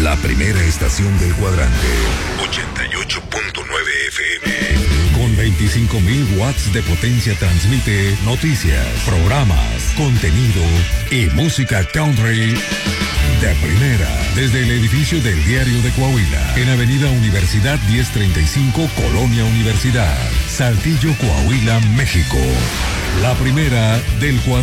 La primera estación del cuadrante. 88.9 FM. Con 25.000 watts de potencia transmite noticias, programas, contenido y música country de primera. Desde el edificio del Diario de Coahuila, en Avenida Universidad 1035, Colonia Universidad, Saltillo, Coahuila, México. La primera del cuadrante.